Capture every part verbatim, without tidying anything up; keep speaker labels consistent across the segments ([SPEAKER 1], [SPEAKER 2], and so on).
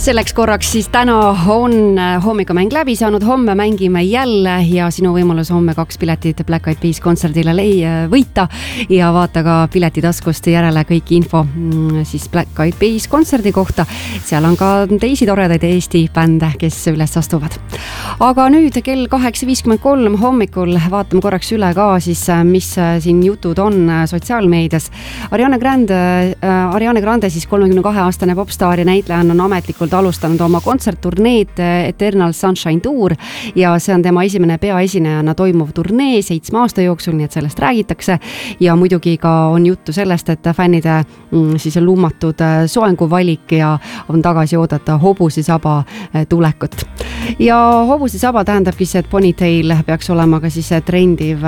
[SPEAKER 1] Selleks korraks siis täna on hommikumäng läbi saanud, homme mängime jälle ja sinu võimalus homme kaks piletit Black Eyed Peas kontserdile võita ja vaata ka piletitaskust järele kõik info siis Black Eyed Peas kontserdi kohta. Seal on ka teisi toredaid Eesti bände, kes üles astuvad. Aga nüüd kell kaheksa viiskümmend kolm hommikul vaatame korraks üle ka siis, mis siin jutud on sotsiaalmeedias. Ariana Grande, Ariana Grande siis kolmekümne kahe aastane popstaari näitleja on ametlikult alustanud oma kontsertturneed Eternal Sunshine Tour ja see on tema esimene peaesinejana toimuv turnee seitsme aasta jooksul, nii et sellest räägitakse ja muidugi ka on juttu sellest, et fännide siis lummatud soenguvalik ja on tagasi oodata hobusesaba tulekut. Ja hobusesaba tähendabki see, et ponytail peaks olema ka siis trendiv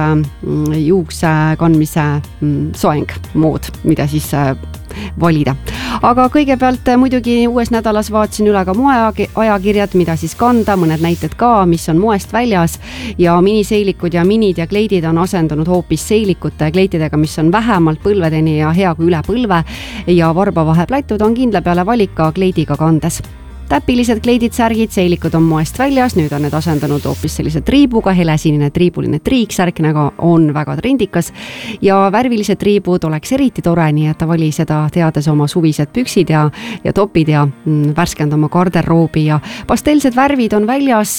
[SPEAKER 1] juukse kandmise soeng mood, mida siis valida. Aga kõigepealt muidugi uues nädalas vaatasin üle ka moeajakirjad, mida siis kanda, mõned näited ka, mis on moest väljas ja miniseilikud ja minid ja kleidid on asendunud hoopis seilikute ja kleitidega, mis on vähemalt põlvedeni ja hea kui üle põlve ja varbavaheplätud on kindla peale valik ka kleidiga kandes. Täpilised kleidid, särgid, seilikud on moest väljas, nüüd on need asendanud hoopis sellise triibuga, helesinine triibuline triiksärk, nagu on väga trendikas ja värvilised triibud oleks eriti tore, nii et vali seda teades oma suvised püksid ja, ja topid ja mm, värskend oma garderoobi ja pasteelsed värvid on väljas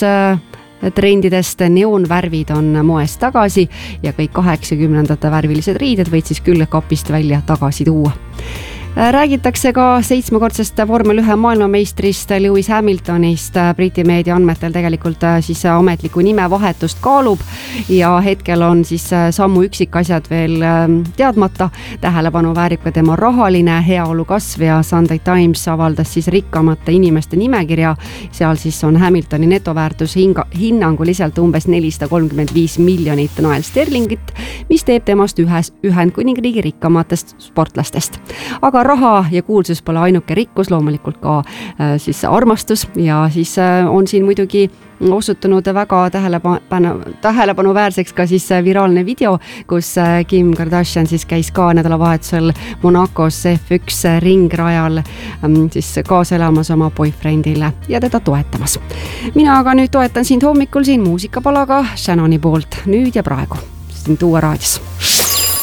[SPEAKER 1] trendidest, neoonvärvid on moest tagasi ja kõik kaheksakümnendate värvilised riided võid siis küll kapist välja tagasi tuua. Räägitakse ka seitsmekordsest vormel ühe maailmameistrist Lewis Hamiltonist. Briti meedia andmetel tegelikult siis ametliku nime vahetust kaalub ja hetkel on siis sammu üksikasjad veel teadmata. Tähelepanu väärib ka tema rahaline heaolu kasv ja Sunday Times avaldas siis rikkamate inimeste nimekirja. Seal siis on Hamiltoni netoväärtus hinga, hinnanguliselt umbes nelisada kolmkümmend viis miljonit nael sterlingit, mis teeb temast ühes Ühendkuningriigi rikkamatest sportlastest. Aga raha ja kuulsus pole ainuke rikkus, loomulikult ka äh, siis armastus ja siis äh, on siin muidugi osutunud väga tähelepanu, tähelepanuväärseks ka siis viraalne video, kus äh, Kim Kardashian siis käis ka nädalavahetusel Monacos F üks ringrajal ähm, siis kaasa elamas oma boyfriendile ja teda toetamas. Mina aga nüüd toetan sind hommikul siin muusikapalaga Shannoni poolt nüüd ja praegu siin Tuua raadios.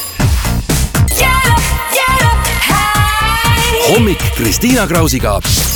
[SPEAKER 2] Hommik Kristiina Krausiga